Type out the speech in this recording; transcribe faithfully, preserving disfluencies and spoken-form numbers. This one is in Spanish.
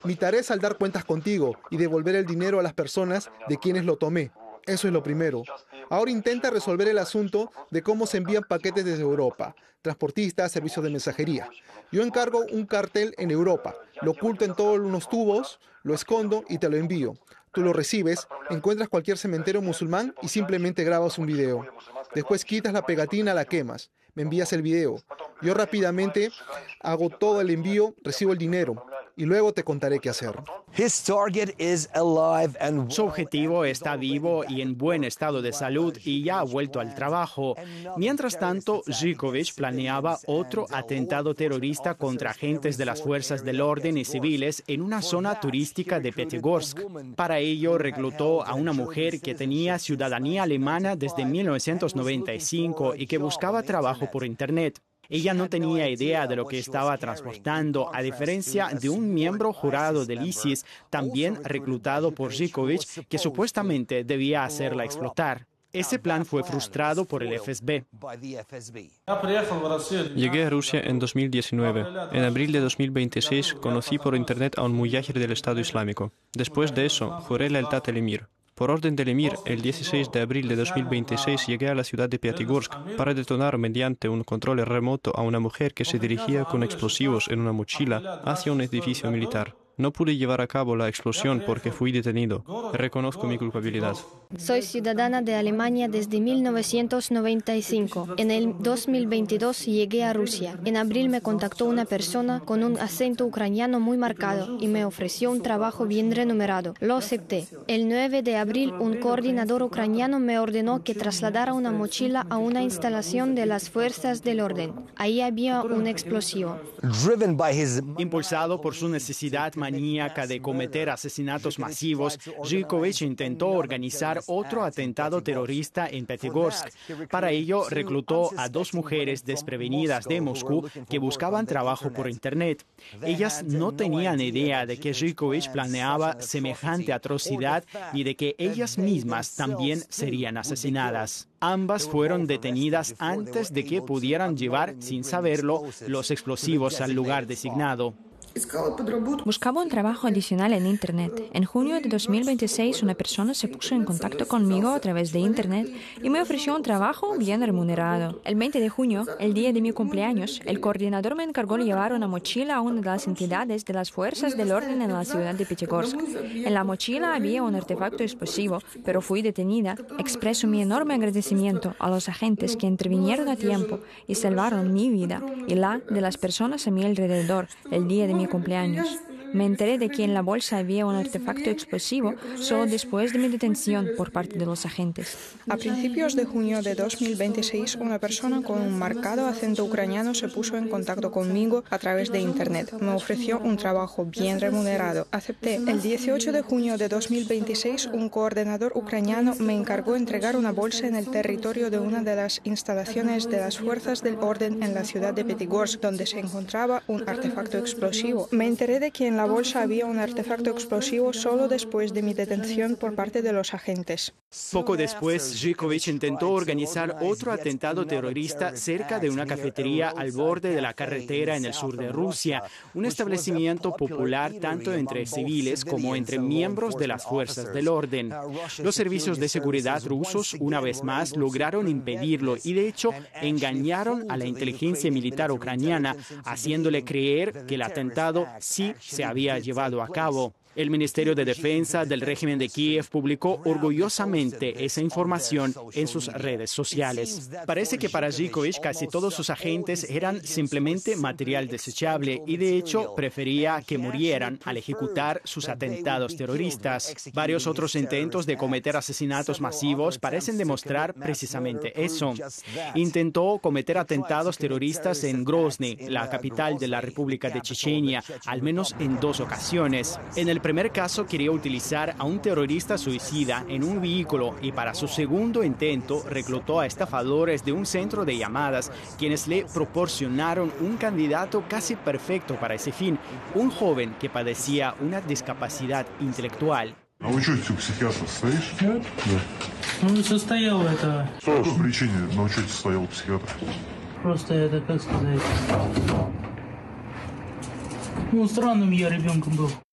Mi tarea es saldar cuentas contigo y devolver el dinero a las personas de quienes lo tomé. Eso es lo primero. Ahora intenta resolver el asunto de cómo se envían paquetes desde Europa, transportistas, servicios de mensajería. Yo encargo un cartel en Europa, lo oculto en todos unos tubos, lo escondo y te lo envío. Tú lo recibes, encuentras cualquier cementerio musulmán y simplemente grabas un video. Después quitas la pegatina, la quemas. Me envías el video. Yo rápidamente hago todo el envío, recibo el dinero y luego te contaré qué hacer. Su objetivo está vivo y en buen estado de salud y ya ha vuelto al trabajo. Mientras tanto, Živković planeaba otro atentado terrorista contra agentes de las fuerzas del orden y civiles en una zona turística de Pyatigorsk. Para ello, reclutó a una mujer que tenía ciudadanía alemana desde mil novecientos noventa y cinco y que buscaba trabajo por Internet. Ella no tenía idea de lo que estaba transportando, a diferencia de un miembro jurado del ISIS, también reclutado por Živković, que supuestamente debía hacerla explotar. Ese plan fue frustrado por el F S B. Llegué a Rusia en dos mil diecinueve. En abril de dos mil veintiséis conocí por Internet a un muyahir del Estado Islámico. Después de eso, juré lealtad al emir. Por orden del emir, el dieciséis de abril de dos mil veintiséis llegué a la ciudad de Pyatigorsk para detonar mediante un control remoto a una mujer que se dirigía con explosivos en una mochila hacia un edificio militar. No pude llevar a cabo la explosión porque fui detenido. Reconozco mi culpabilidad. Soy ciudadana de Alemania desde mil novecientos noventa y cinco. En el dos mil veintidós llegué a Rusia. En abril me contactó una persona con un acento ucraniano muy marcado y me ofreció un trabajo bien remunerado. Lo acepté. El nueve de abril, un coordinador ucraniano me ordenó que trasladara una mochila a una instalación de las fuerzas del orden. Ahí había un explosivo. Impulsado por su necesidad maníaca de cometer asesinatos masivos, Živković intentó organizar otro atentado terrorista en Pyatigorsk. Para ello, reclutó a dos mujeres desprevenidas de Moscú que buscaban trabajo por Internet. Ellas no tenían idea de que Živković planeaba semejante atrocidad ni de que ellas mismas también serían asesinadas. Ambas fueron detenidas antes de que pudieran llevar, sin saberlo, los explosivos al lugar designado. Buscaba un trabajo adicional en Internet. En junio de dos mil veintiséis, una persona se puso en contacto conmigo a través de Internet y me ofreció un trabajo bien remunerado. El veinte de junio, el día de mi cumpleaños, el coordinador me encargó llevar una mochila a una de las entidades de las fuerzas del orden en la ciudad de Pyatigorsk. En la mochila había un artefacto explosivo, pero fui detenida. Expreso mi enorme agradecimiento a los agentes que intervinieron a tiempo y salvaron mi vida y la de las personas a mi alrededor el día de mi cumpleaños. Me enteré de que en la bolsa había un artefacto explosivo solo después de mi detención por parte de los agentes. A principios de junio de dos mil veintiséis, una persona con un marcado acento ucraniano se puso en contacto conmigo a través de Internet. Me ofreció un trabajo bien remunerado. Acepté. El dieciocho de junio de dos mil veintiséis, un coordinador ucraniano me encargó entregar una bolsa en el territorio de una de las instalaciones de las fuerzas del orden en la ciudad de Pyatigorsk, donde se encontraba un artefacto explosivo. Me enteré de que en la bolsa había un artefacto explosivo solo después de mi detención por parte de los agentes. Poco después, Živković intentó organizar otro atentado terrorista cerca de una cafetería al borde de la carretera en el sur de Rusia, un establecimiento popular tanto entre civiles como entre miembros de las fuerzas del orden. Los servicios de seguridad rusos, una vez más, lograron impedirlo y, de hecho, engañaron a la inteligencia militar ucraniana, haciéndole creer que el atentado sí se había llevado a cabo. El Ministerio de Defensa del régimen de Kiev publicó orgullosamente esa información en sus redes sociales. Parece que para Živković casi todos sus agentes eran simplemente material desechable y de hecho prefería que murieran al ejecutar sus atentados terroristas. Varios otros intentos de cometer asesinatos masivos parecen demostrar precisamente eso. Intentó cometer atentados terroristas en Grozny, la capital de la República de Chechenia, al menos en dos ocasiones. En el primer caso quería utilizar a un terrorista suicida en un vehículo y para su segundo intento reclutó a estafadores de un centro de llamadas quienes le proporcionaron un candidato casi perfecto para ese fin, un joven que padecía una discapacidad intelectual. А вы что, у психиатра стоишь? Нет. Ну, состоял это. По какой причине на учете стоял психиатр? Просто это, как сказать... Ну, странным я ребенком был.